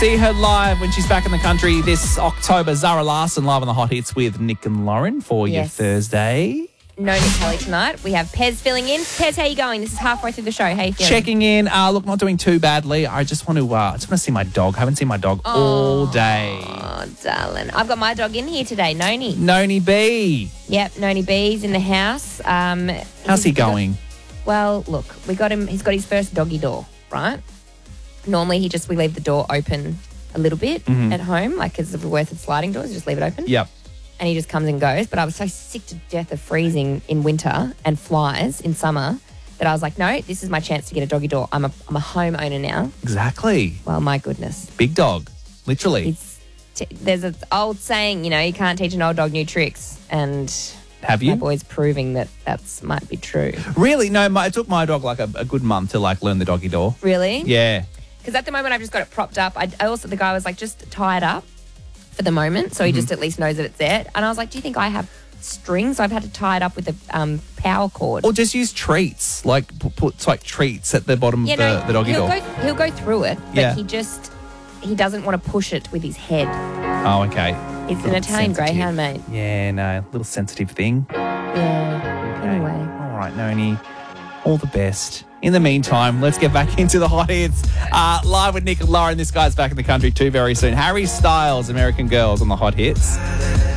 see her live when she's back in the country this October. Zara Larson live on the Hot Hits with Nick and Lauren for your Thursday. No Nick Kelly tonight. We have Pez filling in. Pez, how you going? This is halfway through the show. How you feeling? Checking in. Look, not doing too badly. I just want to see my dog. I haven't seen my dog all day. Oh, darling. I've got my dog in here today, Noni. Noni B. Yep, Noni B's in the house. How's he going? Well, look, we got him. He's got his first doggy door, right? Normally, we leave the door open a little bit at home, like because of the worth of sliding doors, just leave it open. Yep. And he just comes and goes. But I was so sick to death of freezing in winter and flies in summer that I was like, no, this is my chance to get a doggy door. I'm a homeowner now. Exactly. Well, my goodness. Big dog, literally. There's an old saying, you can't teach an old dog new tricks. And have you? My boy's proving that might be true. Really? No, it took my dog like a good month to learn the doggy door. Really? Yeah. Because at the moment I've just got it propped up. The guy was like, just tie it up for the moment, so he just at least knows that it's there. And I was like, do you think I have strings? I've had to tie it up with a power cord. Or just use treats, put treats at the bottom of the doggy door. He'll go through it, but he doesn't want to push it with his head. Oh, okay. It's an Italian greyhound, mate. Yeah, no, little sensitive thing. Yeah. Okay. Anyway. All right, Noni. All the best. In the meantime, let's get back into the Hot Hits. Live with Nick and Lauren. This guy's back in the country too very soon. Harry Styles, American Girls on the Hot Hits.